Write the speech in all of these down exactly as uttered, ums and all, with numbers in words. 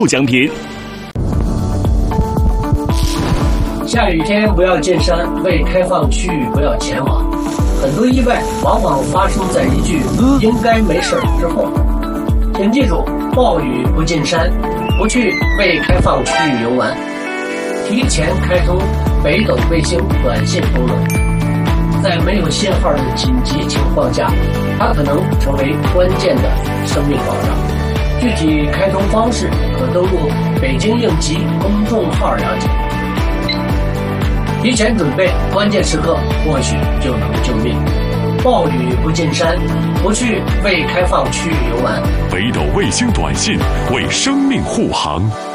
奖品。 下雨天不要进山，未开放区域不要前往。很多意外往往发生在一句“应该没事”之后。请记住，暴雨不进山，不去未开放区域游玩。提前开通北斗卫星短信功能，在没有信号的紧急情况下，它可能成为关键的生命保障。具体开通方式可登录北京应急公众号了解。提前准备，关键时刻或许就能救命。暴雨不进山，不去未开放区域游玩。 北斗卫星短信为生命护航。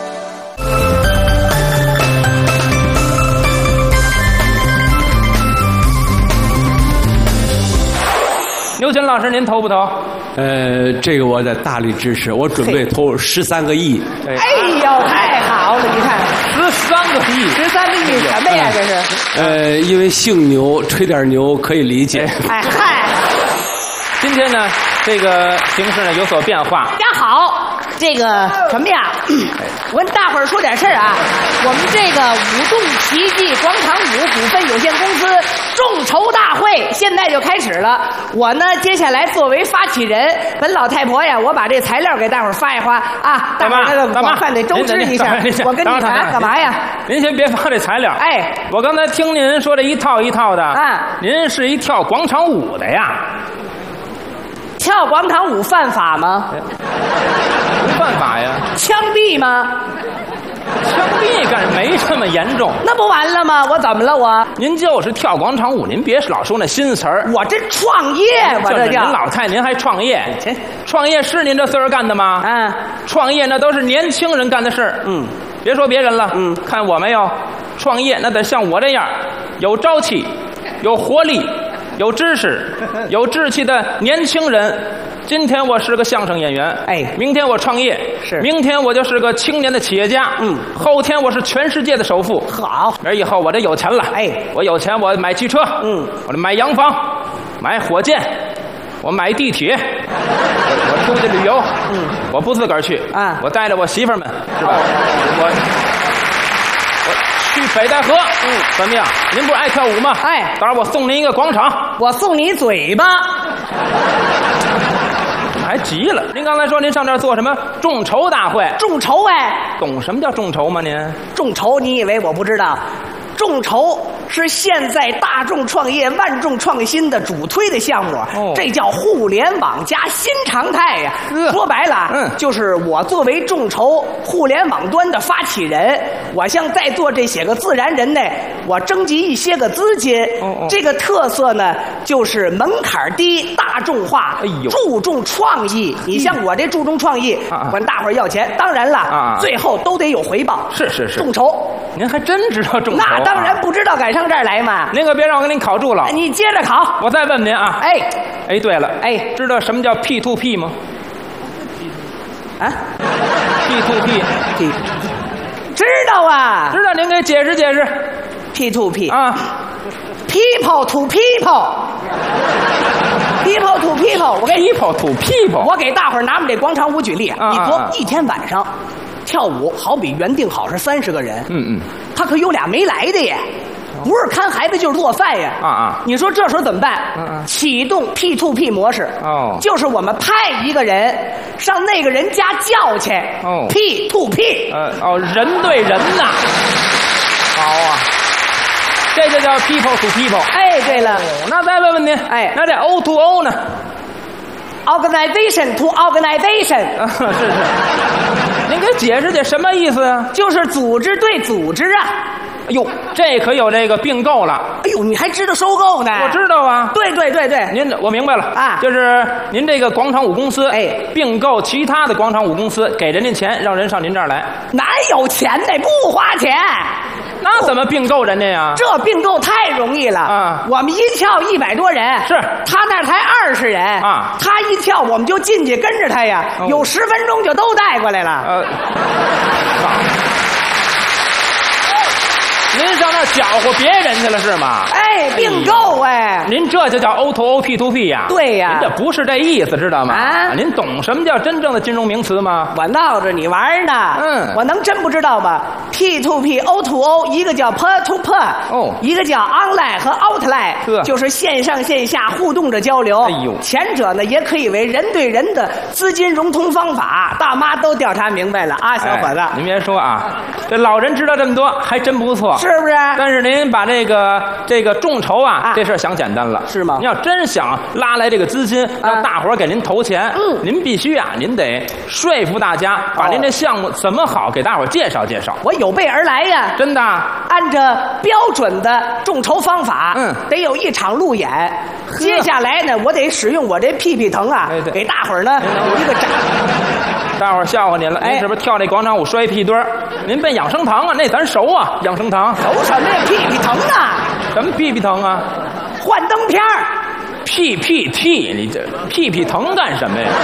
刘群老师，您投不投？ 呃，这个我得大力支持，我准备投十三个亿。 哎呦，太好了！你看， 十三个亿， 十三个亿什么呀？这是？ 呃，因为姓牛，吹点牛可以理解。 哎嗨， 今天呢，这个形势呢有所变化。 大家好，这个什么呀？我跟大伙儿说点事儿啊。我们这个舞动奇迹广场舞股份有限公司众筹大会现在就开始了。我呢，接下来作为发起人，本老太婆呀，我把这材料给大伙儿发一发啊，大伙儿那个广泛得周知一下。我跟你谈干嘛呀？ 您先别发这材料。 哎， 我刚才听您说这一套一套的啊， 您是一跳广场舞的呀？ 跳广场舞犯法吗？ 不犯法呀。 枪毙吗？ 枪毙干没这么严重。 那不完了吗？我怎么了我？ 您就是跳广场舞，您别老说那新词儿。 我这创业，我这叫。 您老太您还创业？创业是您这岁数干的吗？ 嗯， 创业那都是年轻人干的事儿。 嗯， 别说别人了。 嗯， 看我没有，创业那得像我这样，有朝气，有活力。有知识、有志气的年轻人。今天我是个相声演员， 哎， 明天我创业， 是， 明天我就是个青年的企业家， 嗯， 后天我是全世界的首富。 好， 而以后我这有钱了， 哎， 我有钱，我买汽车， 嗯， 我买洋房，买火箭，我买地铁，我我出去旅游， 嗯， 我不自个儿去啊， 我带着我媳妇儿们，是吧？我。去北戴河，嗯，怎么样？您不是爱跳舞吗？ 哎， 到时候我送您一个广场， 我送你嘴巴。 还急了？您刚才说您上这儿做什么众筹大会？ 众筹哎， 懂什么叫众筹吗？您众筹，你以为我不知道？众筹是现在大众创业、万众创新的主推的项目，哦、这叫互联网加新常态呀、啊。说白了，嗯，就是我作为众筹互联网端的发起人，我向在座这些个自然人呢，我征集一些个资金。哦哦，这个特色呢，就是门槛低、大众化，哎呦，注重创意。你像我这注重创意，啊、管大伙儿要钱，当然了，啊、最后都得有回报。 是是是， 众筹， 您还真知道众筹？ 那当然不知道，赶上这儿来嘛。 您可别让我给您考住了。 你接着考。 我再问您啊。 哎， 哎，对了， 哎， 知道什么叫 P to P 吗？ 啊 ？P to P， 知道啊。 知道，您给解释解释。 P to P 啊 ，People to People。People to people， 我给 People to people， 我给大伙儿拿我们这广场舞举例啊。你说一天晚上跳舞，好比原定好是三十个人， 嗯嗯， 他可有俩没来的耶。不是看孩子就是做饭呀！ 啊啊！ 你说这时候怎么办？ 嗯嗯， 启动 P to P 模式哦， 就是我们派一个人上那个人家叫去哦 ，P to P， 呃哦，人对人呐，好啊，这就叫 people to people。 哎，对了， 哦、那再问问您， 哎， 那这 O to O 呢 ？Organization to organization， 啊，是是，您给解释解什么意思啊？ 就是组织对组织啊。 哎呦，这可有这个并购了！ 哎呦，你还知道收购呢？ 我知道啊。 对对对对， 您我明白了啊， 就是您这个广场舞公司， 哎， 并购其他的广场舞公司，给人家钱，让人上您这儿来。 哪有钱呢？不花钱。 那怎么并购人家呀？ 这并购太容易了啊！ 我们一跳一百多人， 是他那才二十人啊！ 他一跳，我们就进去跟着他呀，哦、有十分钟就都带过来了。呃， 您上那儿搅和别人去了是吗？ 哎，并购哎， 您这就叫 O to O P to P 呀？ 对呀， 您这不是这意思，知道吗？ 啊， 您懂什么叫真正的金融名词吗？ 我闹着你玩呢， 嗯， 我能真不知道吗 ？P to P、O to O， 一个叫 P to P， 哦， 一个叫 online 和 outline， 就是线上线下互动着交流。 哎呦， 前者呢也可以为人对人的资金融通方法，大妈都调查明白了啊，小伙子。 哎、您别说啊，这老人知道这么多，还真不错， 是不是？ 但是您把这个这个众筹啊，啊这事儿想简单了， 是吗？ 您要真想拉来这个资金，让大伙儿给您投钱，嗯，您必须啊，您得说服大家，把您这项目怎么好给大伙儿介绍介绍。 我有备而来呀， 真的， 按照标准的众筹方法，嗯，得有一场路演。接下来呢，我得使用我这屁屁疼啊，给大伙儿呢有一个展。 大伙儿笑话您了，您是不是跳那广场舞摔屁墩儿？您奔养生堂啊？那咱熟啊，养生堂熟什么呀？屁屁疼啊？ 什么屁屁疼啊？ 幻灯片儿。 P P T， 你这屁屁疼干什么呀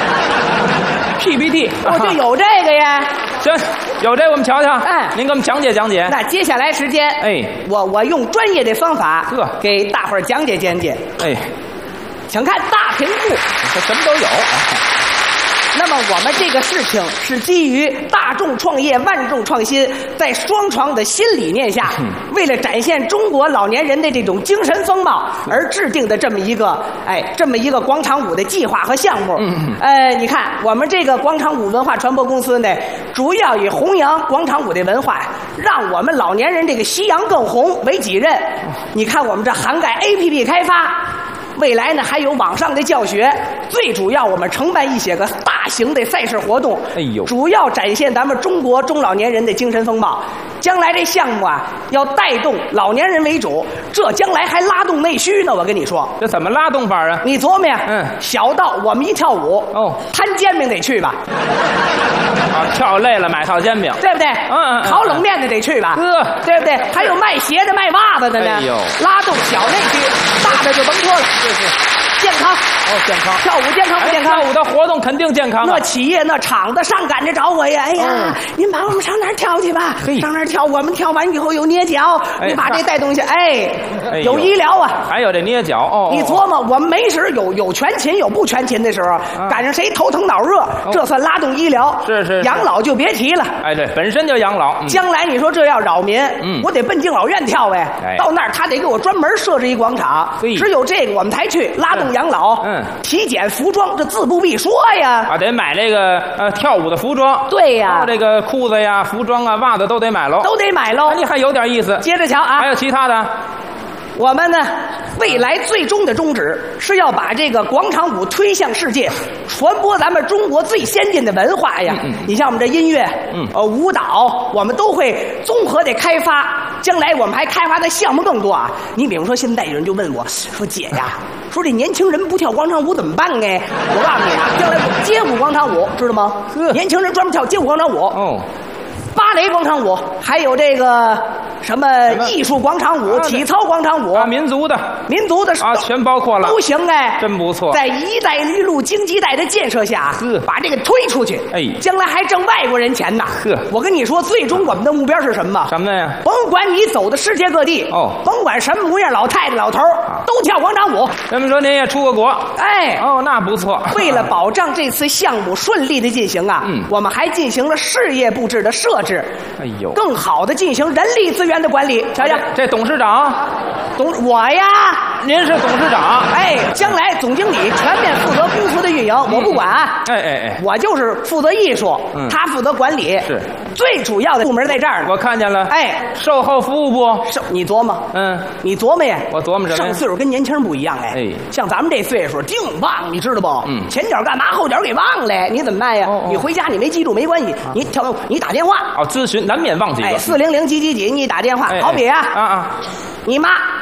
？P P T， 我就有这个呀。 行，有这我们瞧瞧。 哎， 您给我们讲解讲解。 那接下来时间， 哎， 我我用专业的方法， 呵， 给大伙儿讲解讲解。 哎， 请看大屏幕， 这什么都有。 那么我们这个事情是基于大众创业万众创新，在双创的新理念下，为了展现中国老年人的这种精神风貌而制定的这么一个哎这么一个广场舞的计划和项目。嗯，呃，你看我们这个广场舞文化传播公司呢，主要以弘扬广场舞的文化，让我们老年人这个夕阳更红为己任。你看我们这涵盖 A P P 开发。未来呢，还有网上的教学，最主要我们承办一些个大型的赛事活动， 哎呦， 主要展现咱们中国中老年人的精神风貌。将来这项目啊，要带动老年人为主，这将来还拉动内需呢。我跟你说， 这怎么拉动法啊？ 你琢磨呀， 嗯， 小到我们一跳舞， 哦， 摊煎饼得去吧？ 啊，跳累了买套煎饼， 对不对？ 嗯嗯， 烤冷面的得去吧？ 呵， 对不对？还有卖鞋的、卖袜子的呢。 哎呦， 拉动小内需，大的就甭说了。 是是。 健康哦，健康， 跳舞健康不健康？ 跳舞的活动肯定健康。 那企业那厂子上赶着找我呀！哎呀， 哦、 您把我们上哪儿跳去吧？上哪儿跳？我们跳完以后有捏脚，哎、你把这带动去。哎，哎有医疗啊， 还有这捏脚哦。 你琢磨，我们没时有有全勤有不全勤的时候，啊、赶上谁头疼脑热，哦、这算拉动医疗。 是 是, 是。 养老就别提了。 哎，对，本身就养老。 嗯、将来你说这要扰民，嗯，我得奔敬老院跳呗。 哎、 到那儿他得给我专门设置一广场，只有这个我们才去拉动养老。 嗯。 体检服装，这自不必说呀！ 啊，得买这个呃跳舞的服装。 对呀， 这个裤子呀、服装啊、袜子都得买喽， 都得买喽。 你还有点意思。 接着瞧啊， 还有其他的。 我们呢，未来最终的宗旨是要把这个广场舞推向世界，传播咱们中国最先进的文化呀。嗯嗯、你像我们这音乐，嗯，呃，舞蹈，我们都会综合的开发。将来我们还开发的项目更多啊！你比如说，现在有人就问我说：“姐呀，说这年轻人不跳广场舞怎么办呢？”我告诉你啊，将来街舞广场舞知道吗？年轻人专门跳街舞广场舞。哦。芭蕾广场舞，还有这个什么艺术广场舞、体操广场舞啊，民族的、 民族的啊，全包括了， 都行哎， 真不错。 在“一带一路”经济带的建设下，把这个推出去，哎，将来还挣外国人钱呢。呵，我跟你说，最终我们的目标是什么？ 什么呀？ 甭管你走的世界各地，哦，甭管什么模样，老太太、老头都跳广场舞。 这么说您也出过国？ 哎， 哦，那不错。 为了保障这次项目顺利的进行啊，嗯，我们还进行了事业布置的设置。 哎呦， 更好的进行人力资源的管理。瞧瞧， 这董事长， 董我呀， 您是董事长。 哎，将来总经理全面负责公司的运营，我不管。 哎哎哎， 我就是负责艺术，嗯、他负责管理。 是， 最主要的部门在这儿呢。 我看见了。 哎， 售后服务部。 售，你琢磨。 嗯， 你琢磨呀。 我琢磨什么？ 上岁数跟年轻人不一样哎。哎，像咱们这岁数净忘，你知道不？嗯。前脚干嘛，后脚给忘了，你怎么办呀？哦哦你回家你没记住没关系，啊、你跳你打电话。 哦，咨询难免忘记。 哎，四零零几几几，你打电话。哎、好比啊， 啊啊， 你妈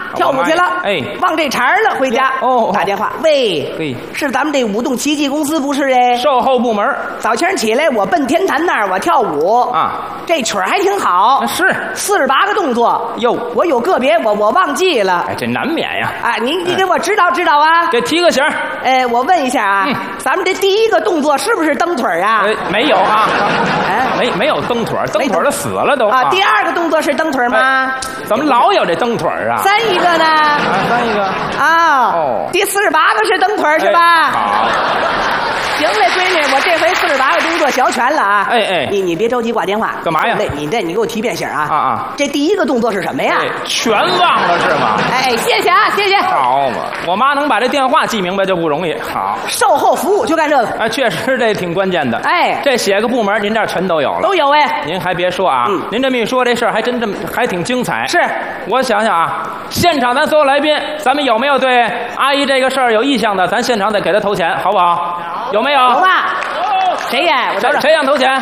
跳舞去了， 哎， 忘这茬了，回家哦， 打电话，喂， 嘿， 是咱们这舞动奇迹公司不是哎？ 售后部门。 早前起来，我奔天坛那儿，我跳舞啊， 这曲儿还挺好， 是四十八个动作哟， 我有个别我我忘记了， 哎，这难免呀。 啊，你你给我指导指导啊， 给提个醒。 哎，我问一下啊， 嗯、 咱们这第一个动作是不是蹬腿啊？ 哎，没有啊， 哎， 没没有蹬腿，蹬腿的死了都啊。第二个动作是蹬腿吗？ 哎、怎么老有这蹬腿啊？ 三一个呢？ 啊，三一个。 啊， 哦， 第四十八个是蹬腿是吧？ 哎、好。 行嘞，闺女，我这回四十八个动作学全了啊！ 哎哎， 你你别着急挂电话， 干嘛呀？ 你这你给我提遍醒啊！ 啊啊！ 这第一个动作是什么呀？ 哎、全忘了是吗？ 哎，谢谢啊，谢谢。 好嘛，我妈能把这电话记明白就不容易。好， 售后服务就干这个。 哎，确实这挺关键的。 哎， 这写个部门，您这儿全都有了。 都有哎。 您还别说啊，嗯、您这么一说，这事儿还真这么还挺精彩。 是， 我想想啊，现场咱所有来宾，咱们有没有对阿姨这个事儿有意向的？咱现场得给她投钱，好不好？有没有？ 有吧？谁呀？我瞅瞅， 谁想投钱？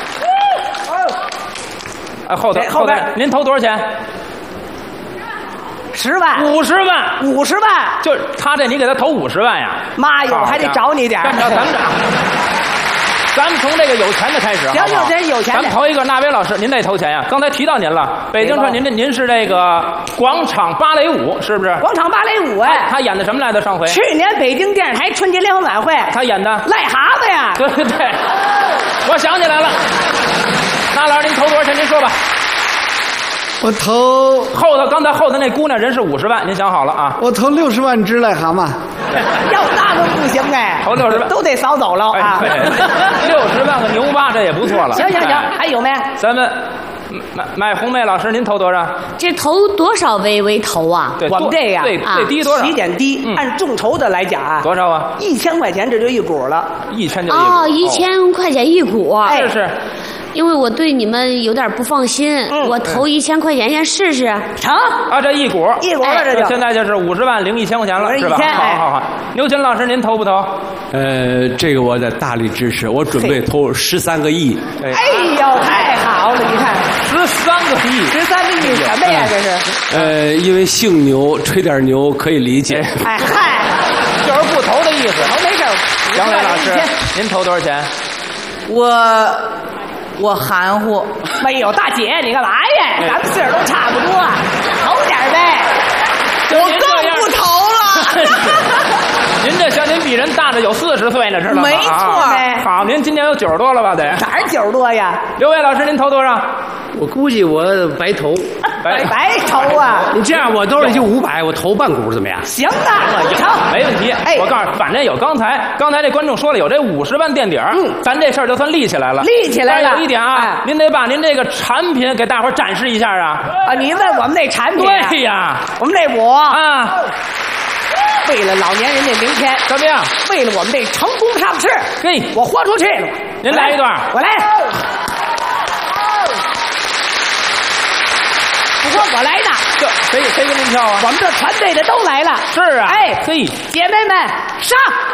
哎，后头后边， 您投多少钱？ 十万， 五十万， 五十万， 就是他这，你给他投五十万呀？ 妈哟，我还得找你点儿。 咱们咱们咱们从这个有钱的开始， 行，有钱有钱。 咱们投一个，那位老师，您得投钱呀。刚才提到您了，北京市，您这您是这个广场芭蕾舞，是不是？ 广场芭蕾舞哎， 他演的什么来着？上回去年北京电视台春节联欢晚会， 他演的癞蛤蟆呀。 对对对，我想起来了。那老师，您投多少钱？您说吧。 我投后头，刚才后头那姑娘人是五十万，您想好了啊？ 我投六十万只癞蛤蟆。 要那个不行哎， 投六十万都得扫走了啊！ 六十万个牛蛙，这也不错了。 行行行，还有没？ 咱们买买红妹老师，您投多少？ 这投多少为为投啊？ 对， 我们这样最最低多少？ 起点低，按众筹的来讲啊， 多少啊？ 一千块钱这就一股了， 一千就一股。 哦，一千块钱一股。 是是。 因为我对你们有点不放心， 嗯、 我投一千块钱先试试。 成啊，这一股一股了，这就现在就是五十万零一千块钱了，是吧？好好好，牛群老师您投不投？ 呃，这个我得大力支持，我准备投十三个亿。 哎呦，太好了！你看， 十三个亿， 十三个亿什么呀？这是？ 呃，因为姓牛，吹点牛可以理解。 哎嗨， 就是不投的意思。 投没事。 杨磊老师，您投多少钱？ 我。我含糊， 没有大姐，你干嘛呀？咱们岁数都差不多，投点呗。 我更不投了。 您这像您比人大着有四十岁呢，知道吗？ 没错。 好，您今年有九十多了吧？得哪儿九十多呀？ 刘伟老师，您投多少？ 我估计我白投， 白白投啊！ 你这样，我都是就五百，我投半股怎么样？ 行啊，成， 没问题。哎，我告诉你，反正有刚才刚才这观众说了，有这五十万垫底儿，嗯，咱这事儿就算立起来了。 立起来了。 但有一点啊，您得把您这个产品给大伙儿展示一下啊。 啊，你问我们那产品？ 对呀， 我们那舞啊。 为了老年人的明天， 怎么样？ 为了我们这成功上市， 嘿， 我豁出去了。 您来一段， 我来。不说我来的， 这谁谁跟您跳啊？ 我们这团队的都来了。 是啊， 哎， 嘿， 姐妹们上。